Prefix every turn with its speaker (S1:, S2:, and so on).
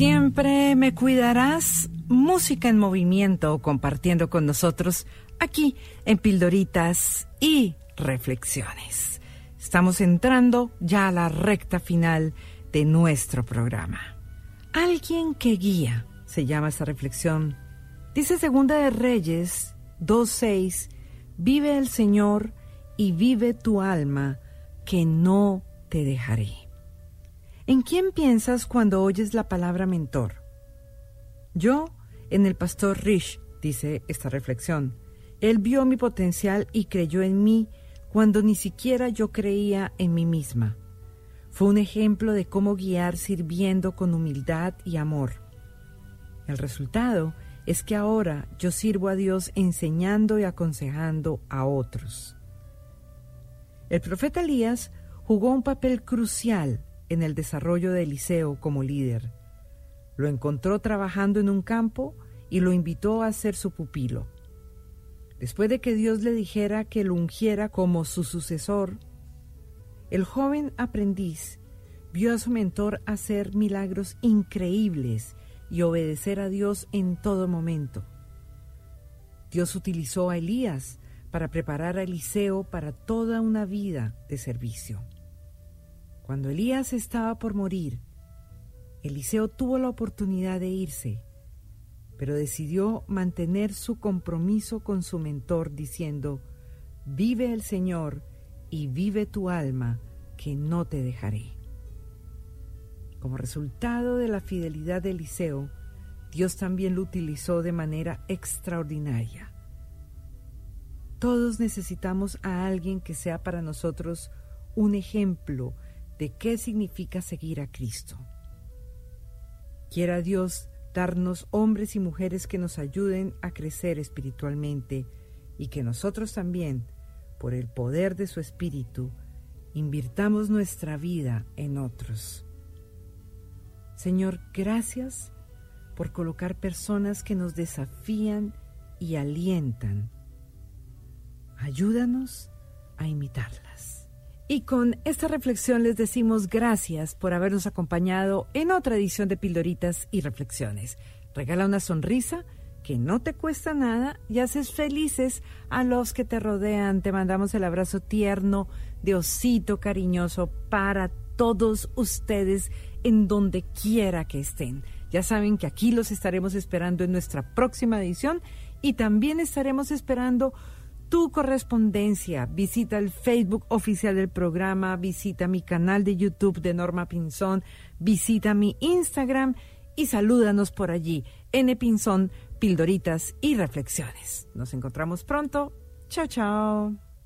S1: siempre me cuidarás. Música en movimiento, compartiendo con nosotros aquí en Pildoritas y Reflexiones. Estamos entrando ya a la recta final de nuestro programa. Alguien que guía, se llama esta reflexión. Dice Segunda de Reyes 2:6, vive el Señor y vive tu alma, que no te dejaré. ¿En quién piensas cuando oyes la palabra mentor? Yo, en el pastor Rich, dice esta reflexión. Él vio mi potencial y creyó en mí cuando ni siquiera yo creía en mí misma. Fue un ejemplo de cómo guiar sirviendo con humildad y amor. El resultado es que ahora yo sirvo a Dios enseñando y aconsejando a otros. El profeta Elías jugó un papel crucial en el desarrollo de Eliseo como líder. Lo encontró trabajando en un campo y lo invitó a ser su pupilo. Después de que Dios le dijera que lo ungiera como su sucesor, el joven aprendiz vio a su mentor hacer milagros increíbles y obedecer a Dios en todo momento. Dios utilizó a Elías para preparar a Eliseo para toda una vida de servicio. Cuando Elías estaba por morir, Eliseo tuvo la oportunidad de irse, pero decidió mantener su compromiso con su mentor diciendo, vive el Señor y vive tu alma, que no te dejaré. Como resultado de la fidelidad de Eliseo, Dios también lo utilizó de manera extraordinaria. Todos necesitamos a alguien que sea para nosotros un ejemplo de qué significa seguir a Cristo. Quiera Dios darnos hombres y mujeres que nos ayuden a crecer espiritualmente y que nosotros también, por el poder de su Espíritu, invirtamos nuestra vida en otros. Señor, gracias por colocar personas que nos desafían y alientan. Ayúdanos a imitarlas. Y con esta reflexión les decimos gracias por habernos acompañado en otra edición de Pildoritas y Reflexiones. Regala una sonrisa que no te cuesta nada y haces felices a los que te rodean. Te mandamos el abrazo tierno de osito cariñoso para todos ustedes en donde quiera que estén. Ya saben que aquí los estaremos esperando en nuestra próxima edición y también estaremos esperando tu correspondencia. Visita el Facebook oficial del programa, visita mi canal de YouTube de Norma Pinzón, visita mi Instagram y salúdanos por allí. N. Pinzón, Pildoritas y Reflexiones. Nos encontramos pronto. Chao, chao.